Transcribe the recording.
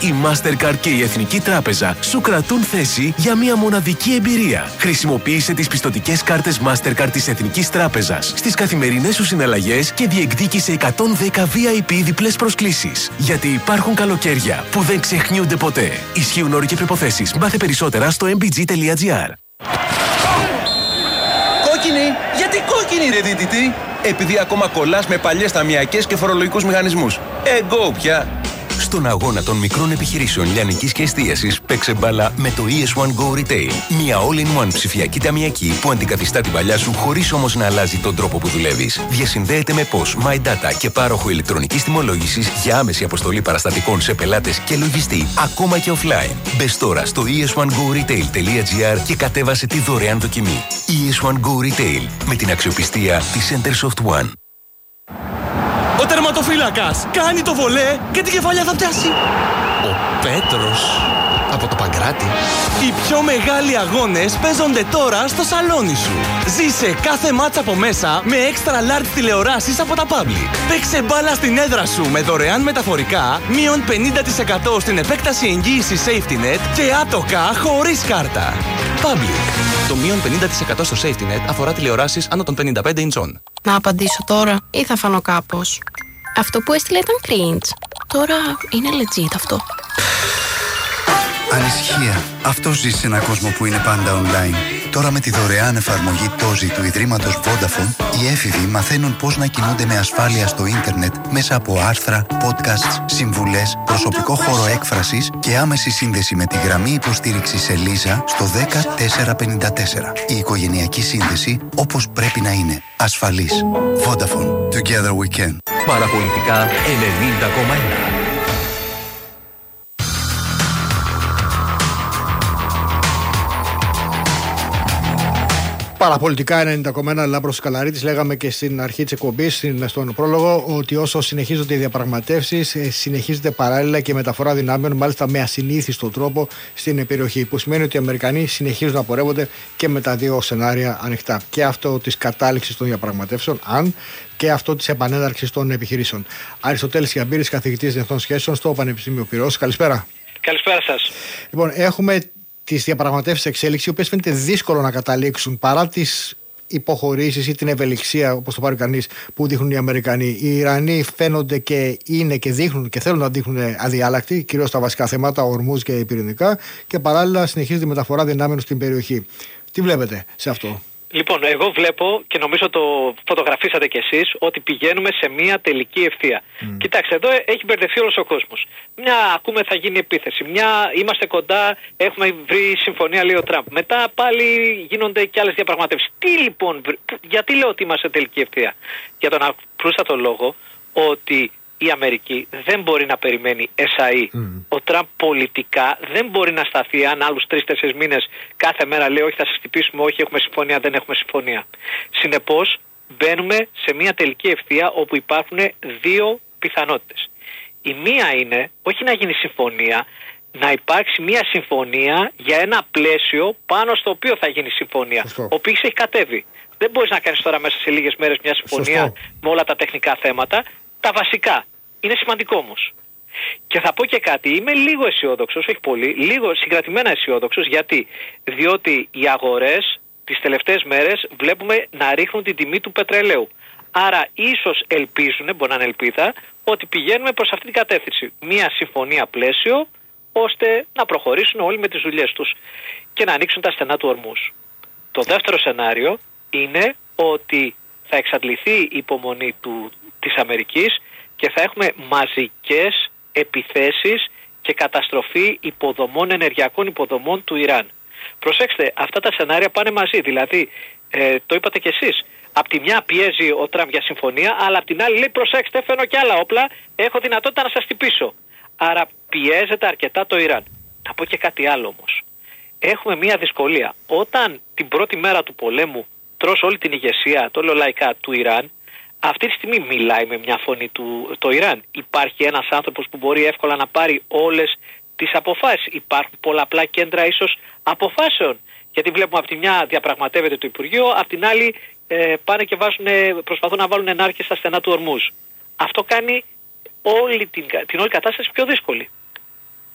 η Mastercard και η Εθνική Τράπεζα σου κρατούν θέση για μια μοναδική εμπειρία. Χρησιμοποίησε τις πιστωτικές κάρτες Mastercard της Εθνικής Τράπεζας στις καθημερινές σου συναλλαγές και διεκδίκησε 110 VIP διπλές προσκλήσεις. Γιατί υπάρχουν καλοκαίρια που δεν ξεχνιούνται ποτέ. Ισχύουν όροι και προϋποθέσεις. Μάθε περισσότερα στο mbg.gr. Κόκκινη! Γιατί κόκκινη, ρε δίτητη? Επειδή ακόμα κολλάς με παλιές ταμιακές και φορολογικούς μηχανισμούς. Εγώ πια! Στον αγώνα των μικρών επιχειρήσεων λιανικής και εστίασης, παίξε μπάλα με το ES1 Go Retail. Μια all-in-one ψηφιακή ταμιακή που αντικαθιστά την παλιά σου χωρίς όμως να αλλάζει τον τρόπο που δουλεύεις. Διασυνδέεται με POS, My Data και πάροχο ηλεκτρονικής τιμολόγησης για άμεση αποστολή παραστατικών σε πελάτες και λογιστή, ακόμα και offline. Μπες τώρα στο es1goretail.gr και κατέβασε τη δωρεάν δοκιμή. ES1 Go Retail, με την αξιοπιστία της Centersoft One. Ο τερματοφύλακας κάνει το βολέ και την κεφαλιά θα πιάσει. Ο Πέτρος από το Παγκράτη. Οι πιο μεγάλοι αγώνες παίζονται τώρα στο σαλόνι σου. Ζήσε κάθε μάτσα από μέσα με extra large τηλεοράσεις από τα Public. Παίξε μπάλα στην έδρα σου με δωρεάν μεταφορικά, μείον 50% στην επέκταση εγγύησης Safety Net και άτοκα χωρίς κάρτα. Public. Το μείον 50% στο Safety Net αφορά τηλεοράσεις άνω των 55 ιντσών. Να απαντήσω τώρα ή θα φανώ κάπως? Αυτό που έστειλε ήταν cringe. Τώρα είναι legit αυτό. Ανησυχία. Αυτό ζει σε έναν κόσμο που είναι πάντα online. Τώρα με τη δωρεάν εφαρμογή Tozi του Ιδρύματος Vodafone, οι έφηβοι μαθαίνουν πώς να κινούνται με ασφάλεια στο ίντερνετ μέσα από άρθρα, podcasts, συμβουλές, προσωπικό χώρο έκφρασης και άμεση σύνδεση με τη γραμμή υποστήριξης Ελίζα στο 10454. Η οικογενειακή σύνδεση όπως πρέπει να είναι. Ασφαλής. Vodafone. Together we can. Παραπολιτικά 90,1. Παραπολιτικά 90,1 Λάμπρος Καλαρίτης. Λέγαμε και στην αρχή της εκπομπής, στον πρόλογο, ότι όσο συνεχίζονται οι διαπραγματεύσεις, συνεχίζεται παράλληλα και η μεταφορά δυνάμεων, μάλιστα με ασυνήθιστο τρόπο, στην περιοχή. Που σημαίνει ότι οι Αμερικανοί συνεχίζουν να πορεύονται και με τα δύο σενάρια ανοιχτά. Και αυτό της κατάληξης των διαπραγματεύσεων, και αυτό της επανέναρξης των επιχειρήσεων. Αριστοτέλης Γιαμπύρης, καθηγητής Διεθνών Σχέσεων στο Πανεπιστήμιο Πειραιώς. Καλησπέρα. Καλησπέρα σας. Λοιπόν, έχουμε τις διαπραγματεύσεις εξέλιξη, οι οποίες φαίνεται δύσκολο να καταλήξουν παρά τις υποχωρήσεις ή την ευελιξία, όπως το πάρει κανείς, που δείχνουν οι Αμερικανοί. Οι Ιρανοί φαίνονται και είναι και δείχνουν και θέλουν να δείχνουν αδιάλακτοι, κυρίως στα βασικά θέματα, Ορμούζ και πυρηνικά, και παράλληλα συνεχίζεται η μεταφορά δυνάμεων στην περιοχή. Τι βλέπετε σε αυτό? Λοιπόν, εγώ βλέπω και νομίζω το φωτογραφίσατε κι εσείς ότι πηγαίνουμε σε μια τελική ευθεία. Κοιτάξτε, εδώ έχει μπερδευτεί όλος ο κόσμος. Μια ακούμε θα γίνει επίθεση, μια είμαστε κοντά, έχουμε βρει συμφωνία, λέει ο Τραμπ. Μετά πάλι γίνονται και άλλες διαπραγματεύσεις. Τι λοιπόν, γιατί λέω ότι είμαστε τελική ευθεία? Για τον απλούστατο λόγο ότι η Αμερική δεν μπορεί να περιμένει εσαΐ. Ο Τραμπ πολιτικά δεν μπορεί να σταθεί αν άλλους 3-4 μήνες κάθε μέρα λέει όχι θα σας χτυπήσουμε, όχι έχουμε συμφωνία, δεν έχουμε συμφωνία. Συνεπώς μπαίνουμε σε μια τελική ευθεία όπου υπάρχουν δύο πιθανότητες. Η μία είναι όχι να γίνει συμφωνία, να υπάρξει μια συμφωνία για ένα πλαίσιο πάνω στο οποίο θα γίνει συμφωνία. Ο οποίος έχει κατέβει. Δεν μπορείς να κάνεις τώρα μέσα σε λίγες μέρες μια συμφωνία με όλα τα τεχνικά θέματα. Τα βασικά. Είναι σημαντικό όμως. Και θα πω και κάτι. Είμαι λίγο αισιόδοξος, όχι πολύ, λίγο συγκρατημένα αισιόδοξος. Γιατί? Διότι οι αγορές τις τελευταίες μέρες βλέπουμε να ρίχνουν την τιμή του πετρελαίου. Άρα ίσως ελπίζουν, μπορεί να είναι ελπίδα, ότι πηγαίνουμε προς αυτή την κατεύθυνση. Μία συμφωνία πλαίσιο, ώστε να προχωρήσουν όλοι με τις δουλειές τους και να ανοίξουν τα στενά του ορμούς. Το δεύτερο σενάριο είναι ότι θα εξαντληθεί η υπομονή της Αμερικής και θα έχουμε μαζικές επιθέσεις και καταστροφή υποδομών, ενεργειακών υποδομών του Ιράν. Προσέξτε, αυτά τα σενάρια πάνε μαζί. Δηλαδή, το είπατε κι εσείς, απ' τη μια πιέζει ο Τραμπ για συμφωνία, αλλά απ' την άλλη λέει προσέξτε, φέρνω κι άλλα όπλα, έχω δυνατότητα να σας χτυπήσω. Άρα πιέζεται αρκετά το Ιράν. Να πω και κάτι άλλο όμως. Έχουμε μια δυσκολία. Όταν την πρώτη μέρα του πολέμου τρως όλη την ηγεσία, το λέω λαϊκά, του Ιράν, αυτή τη στιγμή μιλάει με μια φωνή το Ιράν. Υπάρχει ένας άνθρωπος που μπορεί εύκολα να πάρει όλες τις αποφάσεις. Υπάρχουν πολλαπλά κέντρα ίσως αποφάσεων. Γιατί βλέπουμε από τη μια διαπραγματεύεται το Υπουργείο, από την άλλη πάνε και προσπαθούν να βάλουν ενάρκες στα στενά του Ορμούζ. Αυτό κάνει όλη την όλη κατάσταση πιο δύσκολη.